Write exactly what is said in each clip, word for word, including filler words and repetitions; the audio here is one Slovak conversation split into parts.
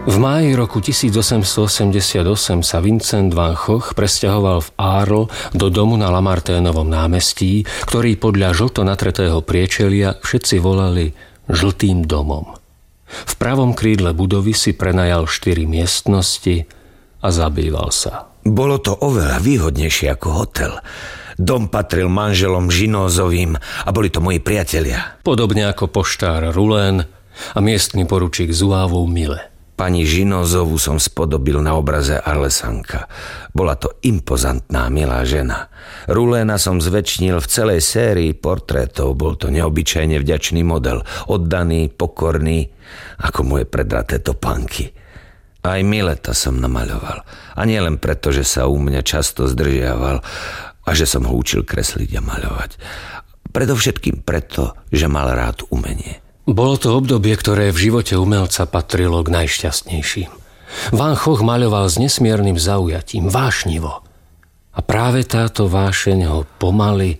V máji roku tisícosemstoosemdesiatosem sa Vincent van Gogh presťahoval v Arles do domu na Lamarténovom námestí, ktorý podľa žlto natretého priečelia všetci volali Žltým domom. V pravom krídle budovy si prenajal štyri miestnosti a zabýval sa. Bolo to oveľa výhodnejšie ako hotel. Dom patril manželom Žinózovým a boli to moji priatelia. Podobne ako poštár Roulin a miestny poručík Zouávou Mille. Pani Žinózovú som spodobil na obraze Arlesanka. Bola to impozantná, milá žena. Roulina som zväčšnil v celej sérii portrétov. Bol to neobyčajne vďačný model. Oddaný, pokorný, ako moje predraté topánky. Aj Milleta som namaľoval. A nie len preto, že sa u mňa často zdržiaval a že som ho učil kresliť a maľovať. Predovšetkým preto, že mal rád umenie. Bolo to obdobie, ktoré v živote umelca patrilo k najšťastnejším. Van Gogh maľoval s nesmiernym zaujatím, vášnivo. A práve táto vášeň ho pomaly,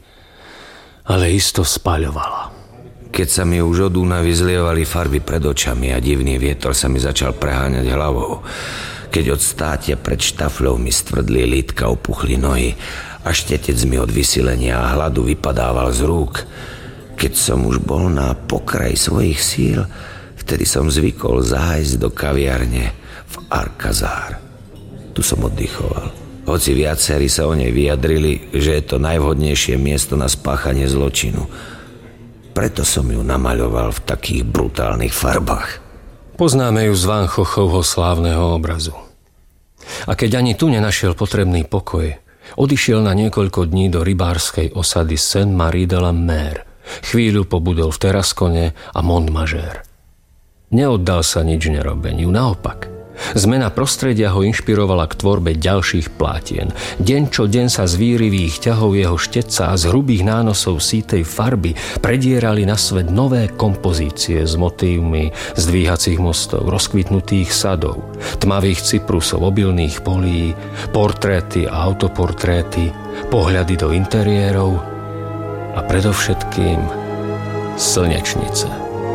ale isto spaľovala. Keď sa mi už od únavy zlievali farby pred očami a divný vietor sa mi začal preháňať hlavou, keď od státia pred štafľou mi stvrdli lítka, opuchli nohy a štetec mi od vysilenia a hladu vypadával z rúk, keď som už bol na pokraji svojich síl, vtedy som zvykol zájsť do kaviarne v Alcazar. Tu som oddychoval. Hoci viacerí sa o nej vyjadrili, že je to najvhodnejšie miesto na spáchanie zločinu. Preto som ju namaľoval v takých brutálnych farbách. Poznáme ju z Van Goghovho slávneho obrazu. A keď ani tu nenašiel potrebný pokoj, odišiel na niekoľko dní do rybárskej osady Sainte-Marie de la Mer. Chvíľu pobudol v Terrascone a Montmajour. Neoddal sa nič nerobeniu, naopak. Zmena prostredia ho inšpirovala k tvorbe ďalších plátien. Deň čo deň sa z výrivých ťahov jeho štetca a z hrubých nánosov sítej farby predierali na svet nové kompozície s motívmi zdvíhacích mostov, rozkvitnutých sadov, tmavých cyprusov, obilných polí, portréty a autoportréty, pohľady do interiérov a predovšetkým slnečnice.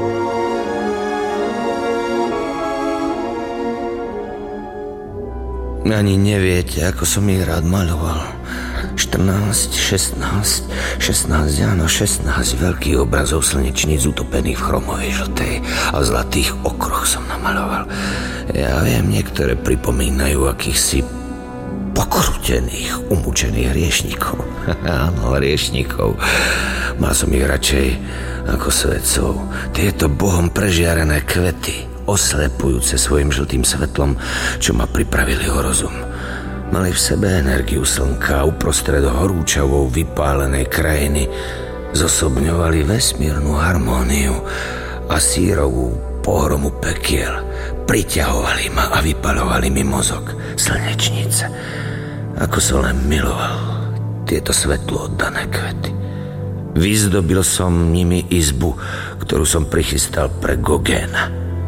Ani neviete, ako som ich rád maľoval. štrnásť, šestnásť, šestnásť, áno, šestnásť veľkých obrazov slnečníc utopených v chromovej, žltej a zlatých okroch som namaľoval. Ja viem, niektoré pripomínajú akýchsi pokrútených, umúčených hriešnikov. Áno, hriešnikov. Mal som ich radšej ako svetcov. Tieto bohom prežiarené kvety, oslepujúce svojim žltým svetlom, čo ma pripravili o rozum. Mali v sebe energiu slnka, uprostred horúčavou vypálenej krajiny zosobňovali vesmírnu harmóniu a sírovú pohromu pekiel. Priťahovali ma a vypaľovali mi mozog. Slnečnice. Ako som len miloval tieto svetlo oddané kvety. Vyzdobil som nimi izbu, ktorú som prichystal pre Gauguina.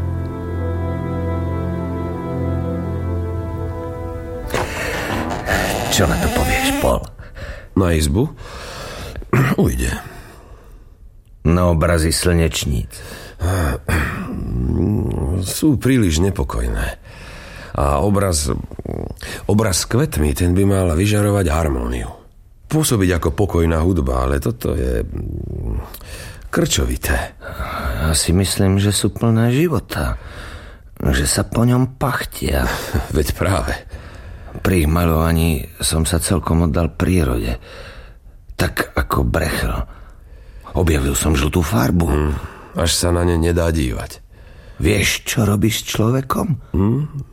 Čo na to povieš, Paul? Na izbu? Ujde. Na obrazy slnečníc. Sú príliš nepokojné. A obraz obraz s kvetmi, ten by mal vyžarovať harmóniu. Pôsobiť ako pokojná hudba, ale toto je krčovité. Ja si myslím, že sú plné života. Že sa po ňom pachtia. Veď práve. Pri ich maľovaní som sa celkom oddal prírode. Tak ako Brechel. Objavil som žltú farbu. Hmm, až sa na ne nedá dívať. Vieš, čo robíš s človekom? Hmm,